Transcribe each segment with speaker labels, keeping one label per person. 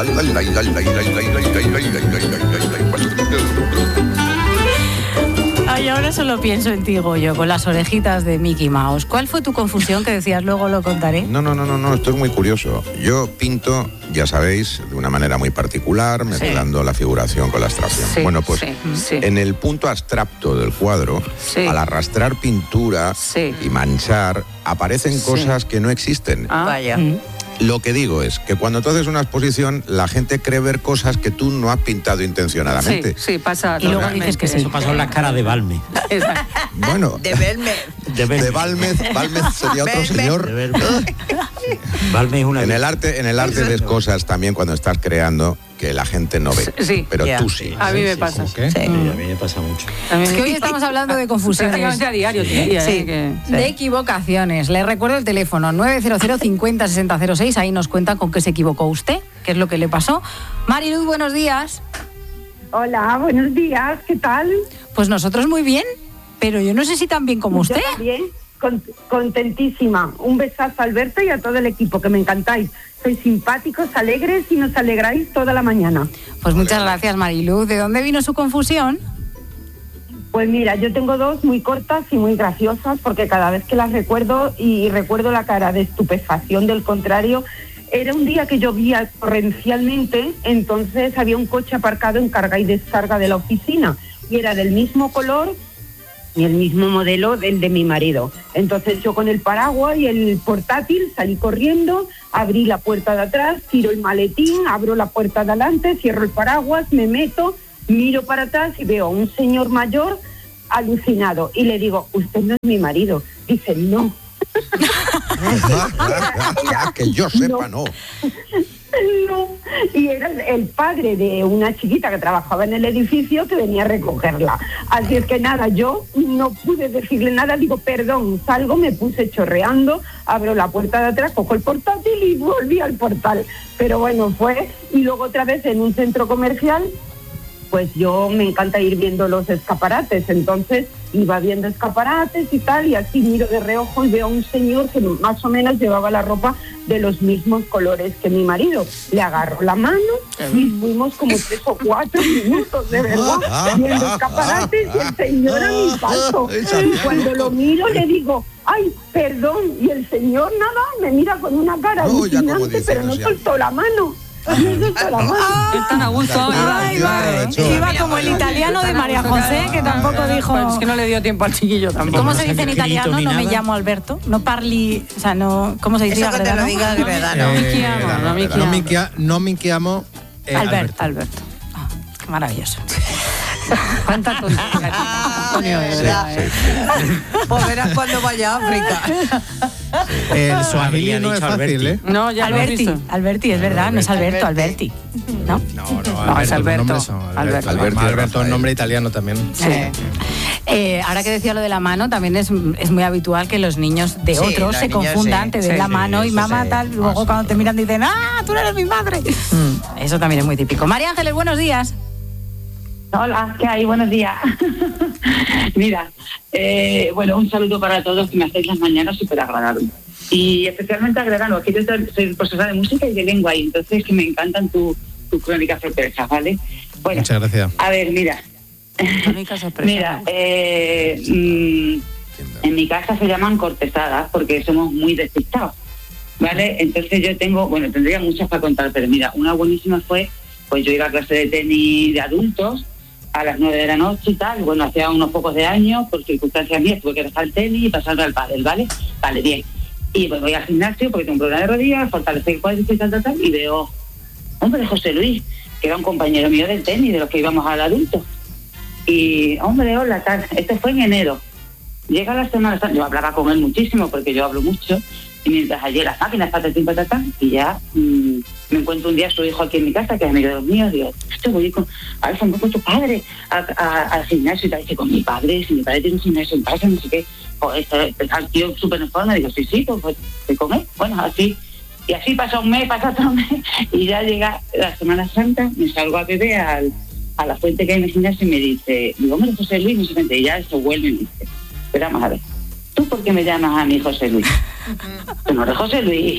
Speaker 1: Ay, ahora solo pienso en ti, Goyo, con las orejitas de Mickey Mouse. ¿Cuál fue tu confusión que decías luego lo contaré?
Speaker 2: No, esto es muy curioso. Yo pinto, ya sabéis, de una manera muy particular, mezclando la figuración con la abstracción. Bueno, pues en el punto abstracto del cuadro, al arrastrar pintura y manchar, aparecen cosas que no existen.
Speaker 3: Vaya.
Speaker 2: Lo que digo es que cuando tú haces una exposición, la gente cree ver cosas que tú no has pintado intencionadamente.
Speaker 3: Sí, pasa.
Speaker 1: Y luego dices que sí.
Speaker 4: Eso pasó en la cara de Balme.
Speaker 2: Bueno,
Speaker 5: De Belme.
Speaker 2: de Balmez sería otro señor.
Speaker 4: Balme es una...
Speaker 2: En el arte ves cosas también cuando estás creando que la gente no ve.
Speaker 3: Sí.
Speaker 2: Pero tú sí.
Speaker 3: A mí me pasa.
Speaker 4: ¿Qué? Sí, a mí me pasa mucho.
Speaker 1: Es que hoy estamos hablando de confusiones.
Speaker 3: Prácticamente a diario,
Speaker 1: De equivocaciones. Le recuerdo el teléfono 900 50 60 06. Ahí nos cuenta con qué se equivocó usted, qué es lo que le pasó. Mariluz, buenos días.
Speaker 6: Hola, buenos días, ¿qué tal?
Speaker 1: Pues nosotros muy bien, pero yo no sé si tan bien como usted.
Speaker 6: Yo también, contentísima. Un besazo a Alberto y a todo el equipo, que me encantáis. Sois simpáticos, alegres y nos alegráis toda la mañana.
Speaker 1: Pues muchas gracias, Mariluz. ¿De dónde vino su confusión?
Speaker 6: Pues mira, yo tengo dos muy cortas y muy graciosas, porque cada vez que las recuerdo y recuerdo la cara de estupefacción del contrario. Era un día que llovía torrencialmente, entonces había un coche aparcado en carga y descarga de la oficina y era del mismo color y el mismo modelo del de mi marido. Entonces yo con el paraguas y el portátil salí corriendo, abrí la puerta de atrás, tiro el maletín, abro la puerta de adelante, cierro el paraguas, me meto, miro para atrás y veo a un señor mayor alucinado y le digo, usted no es mi marido. Dice, no.
Speaker 2: Que yo sepa, no.
Speaker 6: No, y era el padre de una chiquita que trabajaba en el edificio que venía a recogerla. Así es que nada, yo no pude decirle nada, digo, perdón, salgo, me puse chorreando, abro la puerta de atrás, cojo el portátil y volví al portal. Pero bueno, fue, y luego otra vez en un centro comercial, pues yo me encanta ir viendo los escaparates, entonces iba viendo escaparates y tal, y así miro de reojo y veo a un señor que más o menos llevaba la ropa de los mismos colores que mi marido. Le agarro la mano y fuimos como 3 o 4 minutos, de verdad, viendo escaparates y el señor a mi paso. Y cuando lo miro le digo, ay, perdón, y el señor nada, me mira con una cara alucinante, pero no soltó la mano.
Speaker 3: Están a gusto ahora.
Speaker 1: Iba como el italiano de María José, que tampoco dijo...
Speaker 3: Es que no le dio tiempo al chiquillo tampoco.
Speaker 1: ¿Cómo se dice en italiano? No me llamo Alberto. No parli... O sea, no... ¿Cómo se dice?
Speaker 5: Eso que te lo diga Gredano.
Speaker 7: No mi chiamo
Speaker 1: Alberto. Ah, qué maravilloso.
Speaker 3: Cuánta tontería, Antonio, de verdad.
Speaker 5: Pues verás cuando vaya a África.
Speaker 7: El suajili no es fácil, ¿eh?
Speaker 3: No, ya lo he visto.
Speaker 1: Alberti, es verdad, no es Alberto, Alberti. ¿No?
Speaker 3: No, es Alberto.
Speaker 7: Alberto es nombre italiano también.
Speaker 1: Sí. Ahora que decía lo de la mano, también es muy habitual que los niños de otros se confundan, te den la mano y mamá tal, luego cuando te miran dicen, ¡ah, tú no eres mi madre! Eso también es muy típico. María Ángeles, buenos días.
Speaker 8: Hola, ¿qué hay? Buenos días. Mira, bueno, un saludo para todos, que me hacéis las mañanas súper agradables. Y especialmente a Gredano, que yo soy profesora de música y de lengua, y entonces que me encantan tus crónicas sorpresas, ¿vale? Bueno,
Speaker 7: muchas gracias.
Speaker 8: A ver, mira. Mira, en mi casa se llaman cortesadas porque somos muy despistados, ¿vale? Entonces yo tendría muchas para contar, pero mira, una buenísima fue, pues yo iba a clase de tenis de adultos a las 9 de la noche y tal, bueno, hacía unos pocos de años, por circunstancias mías, tuve que dejar el tenis y pasarme al pádel, ¿vale? Vale, bien. Y pues voy al gimnasio porque tengo un problema de rodillas, fortalecer el cuádriceps y tal, y veo, hombre, José Luis, que era un compañero mío del tenis, de los que íbamos al adulto. Y, hombre, hola, tal, esto fue en enero. Llega la Semana Santa, yo hablaba con él muchísimo, porque yo hablo mucho, y mientras allí las máquinas, patatín, y ya me encuentro un día a su hijo aquí en mi casa, que es amigo de los míos, digo, voy con tu padre al gimnasio, y tal, dice, con mi padre, si mi padre tiene un gimnasio en casa, no sé qué, pues está el tío súper en forma, digo, sí, pues estoy con él, bueno, así, y así pasa un mes, y ya llega la Semana Santa, me salgo a beber a la fuente que hay en el gimnasio y me dice, digo, hombre, José Luis, no sé qué, y ya se vuelve y me dice, pero vamos a ver, ¿tú por qué me llamas a mí José Luis? Tú no eres José Luis,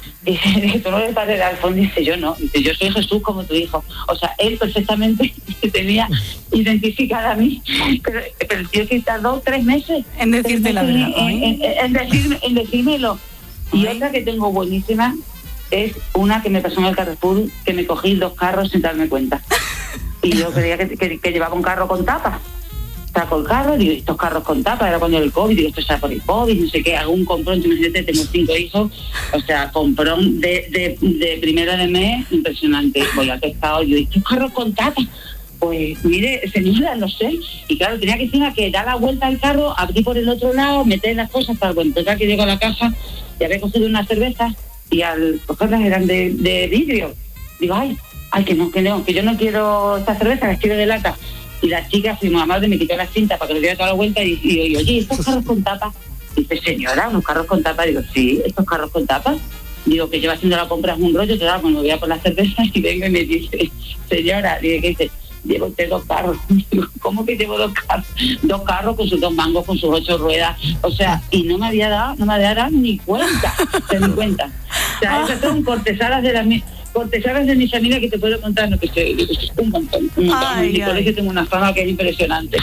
Speaker 8: Y dice, tú no eres padre de Alfonso. Dice, yo no. Dice, yo soy Jesús como tu hijo. O sea, él perfectamente se tenía identificada a mí. Pero el tío sí tardó 3 meses.
Speaker 1: En decirte la verdad.
Speaker 8: En decírmelo. Y otra que tengo buenísima es una que me pasó en el Carrefour, que me cogí 2 carros sin darme cuenta. Y yo creía que llevaba un carro con tapa. Saco el carro, digo, estos carros con tapa, era cuando el COVID, digo, esto está por el COVID, no sé qué, hago un comprón, imagínate, tengo 5 hijos, o sea, comprón de primero de mes, impresionante. Voy al pescado y digo, estos carros con tapa. Pues mire, señora, no sé. Y claro, tenía que encima que dar la vuelta al carro, abrir por el otro lado, meter las cosas para cuando total que llego a la caja, y había cogido unas cervezas y al cogerlas eran de vidrio. Digo, ay, que yo no quiero esta cerveza, las quiero de lata. Y la chica, fui muy amable, me quitó la cinta para que le diera toda la vuelta y oye, ¿estos carros con tapa? Dice, señora, ¿unos carros con tapa? Digo, sí, ¿estos carros con tapa? Digo, que lleva haciendo la compra es un rollo, claro, cuando voy a por las cervezas y vengo y me dice, señora, digo, ¿qué dice? Llevo usted 2 carros. Digo, ¿cómo que llevo 2 carros? 2 carros con sus 2 mangos, con sus 8 ruedas. O sea, y no me había dado ni cuenta. O sea, esas son cortesanas de mi familia que te puedo contar, no, que un montón. En mi colegio tengo una fama que es impresionante.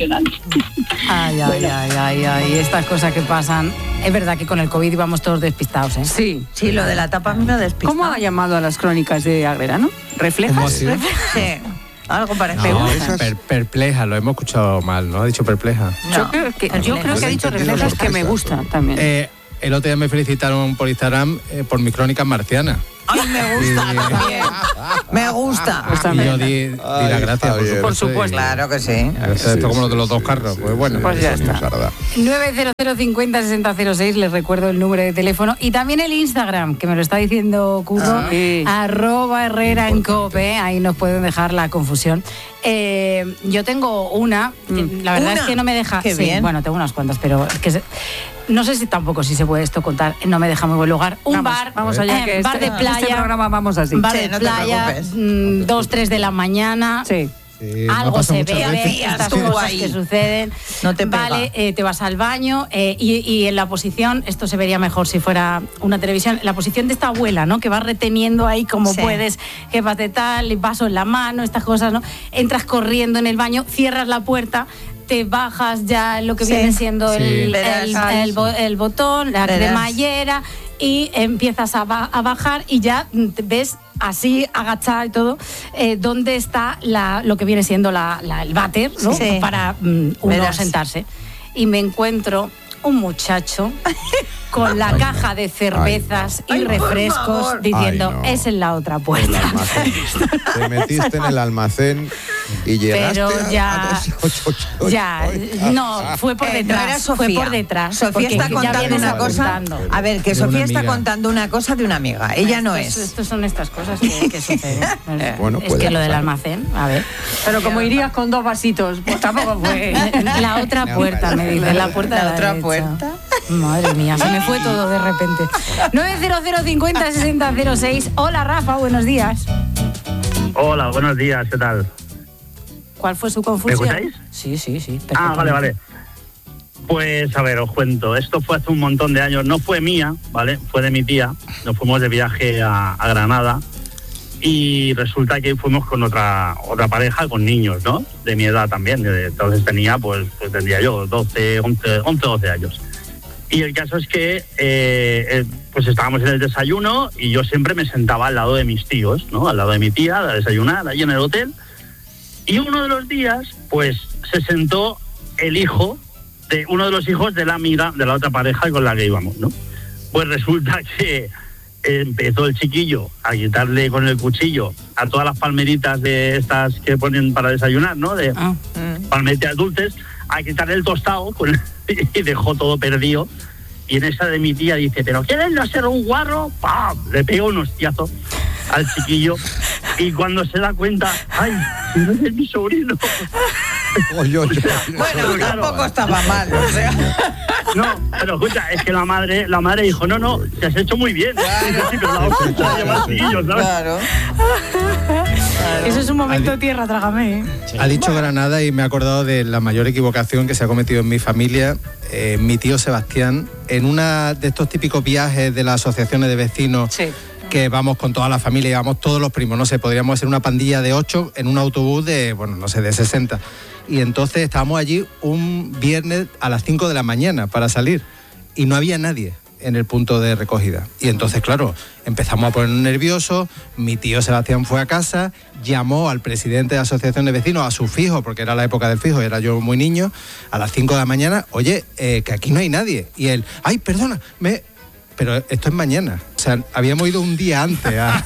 Speaker 1: Ay, estas cosas que pasan. Es verdad que con el COVID íbamos todos despistados, ¿eh?
Speaker 5: Sí, lo de la tapa me ha despistado.
Speaker 3: ¿Cómo ha llamado a las crónicas de Agreda, no? ¿Reflejas?
Speaker 5: Sí. Algo parece.
Speaker 7: No, perpleja, lo hemos escuchado mal, ¿no? Ha dicho perpleja.
Speaker 3: No, yo creo que ha dicho reflejas, que me gusta también.
Speaker 7: El otro día me felicitaron por Instagram por mis crónicas marcianas.
Speaker 5: Ay, me gusta también. Me gusta.
Speaker 7: Y yo di las gracias,
Speaker 3: por supuesto.
Speaker 5: Claro que sí.
Speaker 7: Esto como lo de los 2 carros. Pues bueno.
Speaker 3: Pues ya está.
Speaker 1: 900506006, les recuerdo el número de teléfono y también el Instagram, que me lo está diciendo Curro, @Herrera en Cope, ahí nos pueden dejar la confusión. Yo tengo una, la verdad es que no me deja.
Speaker 5: Qué bien.
Speaker 1: Bueno, tengo unas cuantas, pero es que no sé si se puede esto contar, no me deja muy buen lugar.
Speaker 3: Vamos allá, que
Speaker 1: bar de playa.
Speaker 3: Este programa vamos así.
Speaker 1: Bar de playa, 2, 3 de la mañana.
Speaker 3: Sí.
Speaker 1: Algo se ve, estas cosas que suceden.
Speaker 5: No te pega.
Speaker 1: Vale, te vas al baño y en la posición, esto se vería mejor si fuera una televisión, la posición de esta abuela, ¿no? Que vas reteniendo ahí como puedes, que vas de tal, vaso en la mano, estas cosas, ¿no? Entras corriendo en el baño, cierras la puerta, te bajas ya lo que viene siendo el botón, la cremallera, y empiezas a bajar y ya ves así agachada y todo dónde está lo que viene siendo el váter, ¿no? Para uno sentarse. Y me encuentro un muchacho con la caja de cervezas y refrescos diciendo, es en la otra puerta.
Speaker 2: Te metiste en el almacén y llegaste.
Speaker 1: Pero fue por detrás.
Speaker 5: No era Sofía.
Speaker 1: Fue por detrás.
Speaker 5: Sofía está contando una cosa. A ver, que Sofía está contando una cosa de una amiga. Ella no es.
Speaker 1: Estos son estas cosas que suceden.
Speaker 2: Bueno,
Speaker 1: es que lo del almacén, a ver.
Speaker 3: Pero como irías con 2 vasitos, pues tampoco fue.
Speaker 1: La otra puerta, me dice. La puerta de la
Speaker 5: otra
Speaker 1: derecha.
Speaker 5: puerta.
Speaker 1: Madre mía, se me fue todo de repente. 900506006. Hola, Rafa, buenos días.
Speaker 9: Hola, buenos días, ¿qué tal?
Speaker 1: ¿Cuál fue su confusión?
Speaker 9: ¿Me escucháis?
Speaker 1: Sí.
Speaker 9: Vale. Pues, a ver, os cuento. Esto fue hace un montón de años. No fue mía, ¿vale? Fue de mi tía. Nos fuimos de viaje a Granada y resulta que fuimos con otra pareja, con niños, ¿no? De mi edad también. Entonces tendría yo 11, 12 años. Y el caso es que pues estábamos en el desayuno y yo siempre me sentaba al lado de mis tíos, ¿no? Al lado de mi tía, a desayunar ahí en el hotel. Y uno de los días, pues se sentó uno de los hijos de la amiga de la otra pareja con la que íbamos, ¿no? Pues resulta que empezó el chiquillo a quitarle con el cuchillo a todas las palmeritas de estas que ponen para desayunar, ¿no? De palmeritas dulces, a quitarle el tostado y dejó todo perdido. Y en esa de mi tía dice, ¿pero quieres no ser un guarro? ¡Pam! Le pegó un hostiazo al chiquillo y cuando se da cuenta, ¡ay, si no es mi sobrino!
Speaker 5: Bueno, tampoco estaba mal, o sea.
Speaker 9: No, pero escucha, es que la madre dijo, no, te has hecho muy bien.
Speaker 5: Claro.
Speaker 9: Sí, pero la otra lleva al chiquillo, ¿sabes?
Speaker 5: Claro.
Speaker 1: Eso es un momento tierra, trágame.
Speaker 7: Ha dicho Granada y me he acordado de la mayor equivocación que se ha cometido en mi familia. Mi tío Sebastián, en una de estos típicos viajes de las asociaciones de vecinos, que vamos con toda la familia y vamos todos los primos, no sé, podríamos ser una pandilla de 8 en un autobús de, bueno, no sé, de 60. Y entonces estábamos allí un viernes a las 5 de la mañana para salir y no había nadie en el punto de recogida. Y entonces, claro, empezamos a ponernos nerviosos. Mi tío Sebastián fue a casa, llamó al presidente de la asociación de vecinos, a su fijo, porque era la época del fijo, era yo muy niño, a las 5 de la mañana, oye, que aquí no hay nadie. Y él, ay, perdona, pero esto es mañana. O sea, habíamos ido un día antes a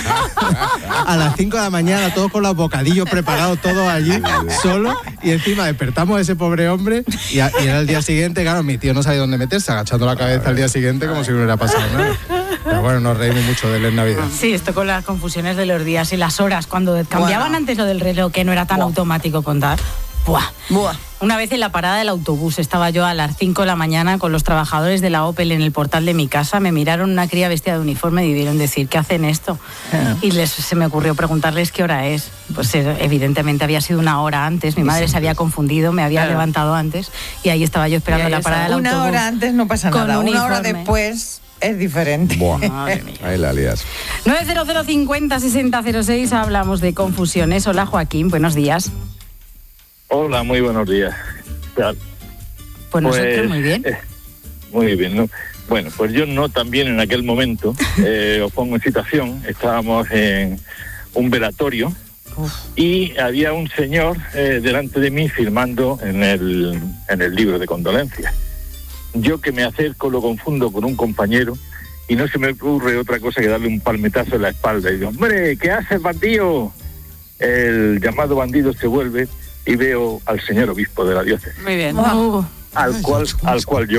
Speaker 7: las 5 de la mañana, todos con los bocadillos preparados, todos allí, solos, y encima despertamos a ese pobre hombre y era el día siguiente, claro, mi tío no sabía dónde meterse, agachando la cabeza al día siguiente como si no hubiera pasado nada. Pero bueno, nos reímos mucho de él en Navidad.
Speaker 1: Sí, esto con las confusiones de los días y las horas, cuando cambiaban antes lo del reloj, que no era tan automático contar. Buah. Una vez en la parada del autobús estaba yo a las 5 de la mañana con los trabajadores de la Opel en el portal de mi casa. Me miraron una cría vestida de uniforme y debieron decir, ¿qué hacen esto? Y se me ocurrió preguntarles qué hora es. Pues evidentemente había sido una hora antes. Mi madre se había confundido, me había levantado antes y ahí estaba yo esperando en la parada del autobús.
Speaker 5: Una hora antes no pasa nada, una hora después es diferente.
Speaker 2: Madre mía. Ahí la lías.
Speaker 1: 900 50 60 06, hablamos de confusiones. Hola Joaquín, buenos días.
Speaker 10: Hola, muy buenos días.
Speaker 1: Pues nosotros muy bien.
Speaker 10: Muy bien, ¿no? Bueno, pues yo no también en aquel momento, os pongo en situación, estábamos en un velatorio y había un señor delante de mí firmando en el libro de condolencias. Yo que me acerco lo confundo con un compañero y no se me ocurre otra cosa que darle un palmetazo en la espalda y digo, hombre, ¿qué haces, bandido? El llamado bandido se vuelve y veo al señor obispo de la diócesis.
Speaker 1: Muy bien.
Speaker 10: Al cual yo